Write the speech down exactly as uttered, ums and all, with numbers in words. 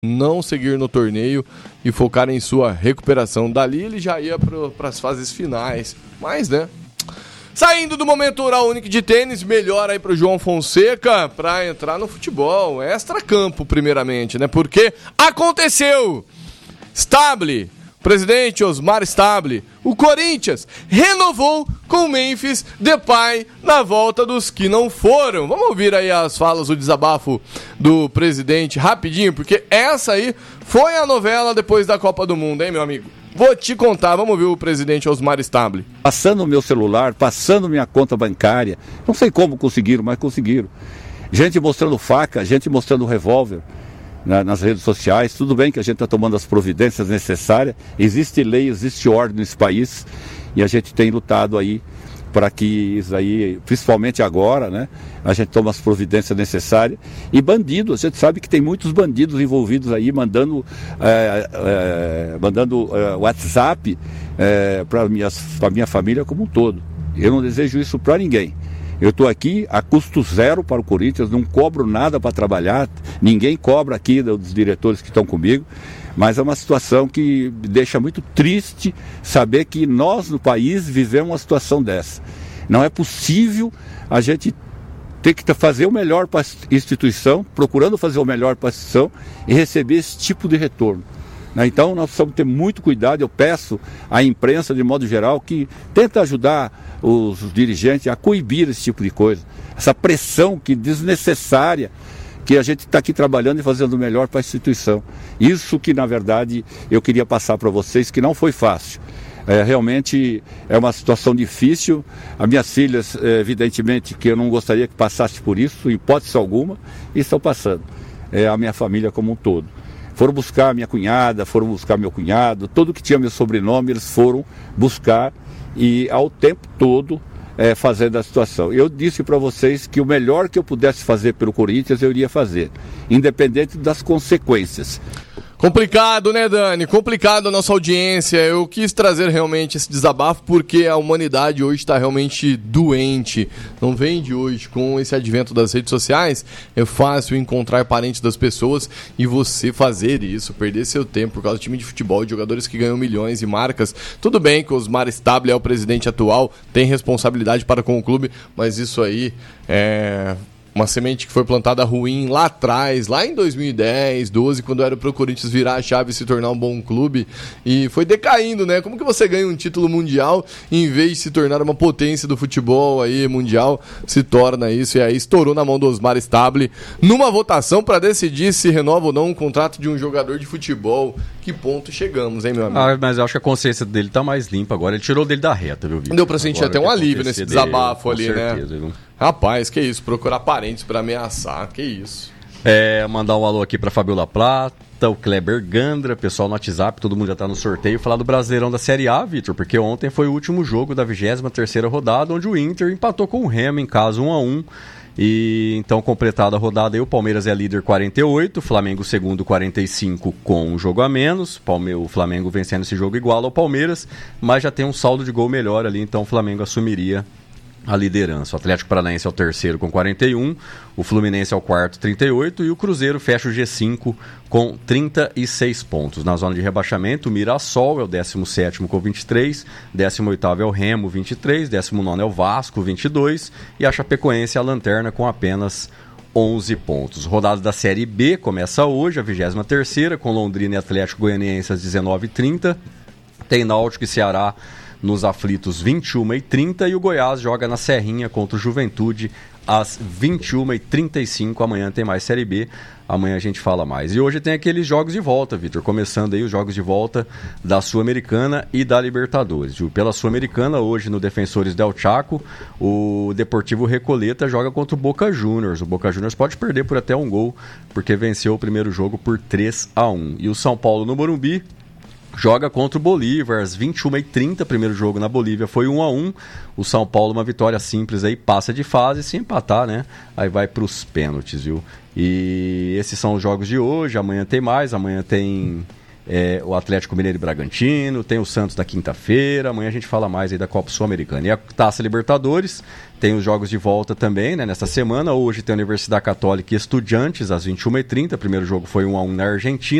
não seguir no torneio e focar em sua recuperação. Dali ele já ia para as fases finais, mas né, saindo do momento Oral Unique de tênis, melhor aí pro João Fonseca para entrar no futebol, extra-campo primeiramente, né, porque aconteceu, Stable, presidente Osmar Stable, o Corinthians renovou com o Memphis Depay na volta dos que não foram. Vamos ouvir aí as falas, o desabafo do presidente rapidinho, porque essa aí foi a novela depois da Copa do Mundo, hein, meu amigo? Vou te contar, vamos ouvir o presidente Osmar Stable. Passando o meu celular, passando minha conta bancária, não sei como conseguiram, mas conseguiram. Gente mostrando faca, gente mostrando revólver nas redes sociais. Tudo bem que a gente está tomando as providências necessárias, existe lei, existe ordem nesse país e a gente tem lutado aí para que isso aí, principalmente agora, né, a gente toma as providências necessárias. E bandidos, a gente sabe que tem muitos bandidos envolvidos aí, mandando, é, é, mandando é, WhatsApp é, para a minha família como um todo. Eu não desejo isso para ninguém. Eu estou aqui a custo zero para o Corinthians, não cobro nada para trabalhar, ninguém cobra aqui dos diretores que estão comigo, mas é uma situação que me deixa muito triste saber que nós no país vivemos uma situação dessa. Não é possível a gente ter que fazer o melhor para a instituição, procurando fazer o melhor para a instituição e receber esse tipo de retorno. Então nós precisamos ter muito cuidado. Eu peço à imprensa, de modo geral, que tenta ajudar os dirigentes a coibir esse tipo de coisa, essa pressão que desnecessária, que a gente está aqui trabalhando e fazendo o melhor para a instituição. Isso que, na verdade, eu queria passar para vocês, que não foi fácil. É, realmente é uma situação difícil. As minhas filhas, é, evidentemente, que eu não gostaria que passasse por isso, em hipótese alguma, e estão passando. É, a minha família como um todo. Foram buscar minha cunhada, foram buscar meu cunhado, todo que tinha meu sobrenome, eles foram buscar e ao tempo todo é, fazendo a situação. Eu disse para vocês que o melhor que eu pudesse fazer pelo Corinthians eu iria fazer, independente das consequências. Complicado, né, Dani? Complicado a nossa audiência. Eu quis trazer realmente esse desabafo porque a humanidade hoje está realmente doente. Não vem de hoje. Com esse advento das redes sociais, é fácil encontrar parentes das pessoas e você fazer isso, perder seu tempo por causa do time de futebol, de jogadores que ganham milhões e marcas. Tudo bem que o Osmar Stable é o presidente atual, tem responsabilidade para com o clube, mas isso aí é uma semente que foi plantada ruim lá atrás, lá em dois mil e dez, doze, quando era pro Corinthians virar a chave e se tornar um bom clube, e foi decaindo, né? Como que você ganha um título mundial em vez de se tornar uma potência do futebol aí mundial, se torna isso, e aí estourou na mão do Osmar Stable numa votação para decidir se renova ou não um contrato de um jogador de futebol. Que ponto chegamos, hein, meu amigo? Ah, mas eu acho que a consciência dele tá mais limpa agora, ele tirou dele da reta, viu, Vitor? Deu pra sentir até um alívio nesse desabafo ali, né? Viu? Rapaz, que isso, procurar parentes pra ameaçar, que isso. É, mandar um alô aqui pra Fabiola Plata, o Kleber Gandra, pessoal no WhatsApp, todo mundo já tá no sorteio, falar do Brasileirão da Série A, Vitor, porque ontem foi o último jogo da vigésima terceira rodada, onde o Inter empatou com o Remo em casa um a um, e então completada a rodada aí, o Palmeiras é líder quarenta e oito, o Flamengo segundo quarenta e cinco com um jogo a menos, Palme- o Flamengo vencendo esse jogo igual ao Palmeiras, mas já tem um saldo de gol melhor ali, então o Flamengo assumiria a liderança. O Atlético Paranaense é o terceiro com quarenta e um, o Fluminense é o quarto, trinta e oito, e o Cruzeiro fecha o G cinco com trinta e seis pontos. Na zona de rebaixamento, o Mirassol é o décimo sétimo com vinte e três, décimo oitavo é o Remo, vinte e três, décimo nono é o Vasco, vinte e dois, e a Chapecoense é a lanterna com apenas onze pontos. Rodada da Série B começa hoje, a vigésima terceira, com Londrina e Atlético Goianiense às dezenove e trinta, tem Náutico e Ceará nos aflitos vinte e uma e trinta, e o Goiás joga na Serrinha contra o Juventude às vinte e uma e trinta e cinco. Amanhã tem mais Série B, amanhã a gente fala mais. E hoje tem aqueles jogos de volta, Vitor, começando aí os jogos de volta da Sul-Americana e da Libertadores. Pela Sul-Americana, hoje no Defensores del Chaco, o Deportivo Recoleta joga contra o Boca Juniors. O Boca Juniors pode perder por até um gol, porque venceu o primeiro jogo por três a um. E o São Paulo no Morumbi joga contra o Bolívar às vinte e uma e trinta, primeiro jogo na Bolívia foi um a um, o São Paulo uma vitória simples aí, passa de fase, se empatar, né, aí vai para os pênaltis, viu, e esses são os jogos de hoje, amanhã tem mais, amanhã tem é, o Atlético Mineiro e Bragantino, tem o Santos na quinta-feira, amanhã a gente fala mais aí da Copa Sul-Americana. E a Taça Libertadores, tem os jogos de volta também, né, nesta semana. Hoje tem a Universidade Católica e Estudiantes, às vinte e uma e trinta, o primeiro jogo foi um a um na Argentina.